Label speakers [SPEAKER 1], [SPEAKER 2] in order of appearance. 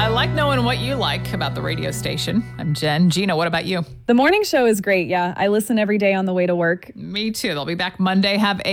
[SPEAKER 1] I like knowing what you like about the radio station. I'm Jen. Gina, what about you?
[SPEAKER 2] The morning show is great. Yeah, I listen every day on the way to work.
[SPEAKER 1] Me too. They'll be back Monday. Have a